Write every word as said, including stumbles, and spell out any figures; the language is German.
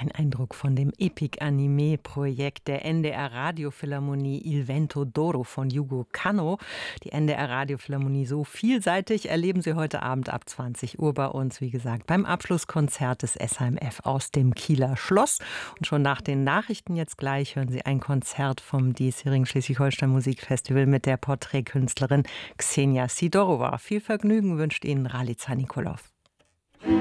Ein Eindruck von dem Epic-Anime-Projekt der N D R-Radiophilharmonie Il Vento d'Oro von Yugo Kanno. Die N D R-Radiophilharmonie so vielseitig erleben Sie heute Abend ab zwanzig Uhr bei uns, wie gesagt, beim Abschlusskonzert des S H M F aus dem Kieler Schloss. Und schon nach den Nachrichten jetzt gleich hören Sie ein Konzert vom diesjährigen Schleswig-Holstein Musikfestival mit der Porträtkünstlerin Ksenia Sidorova. Viel Vergnügen wünscht Ihnen Ralica Nikolov.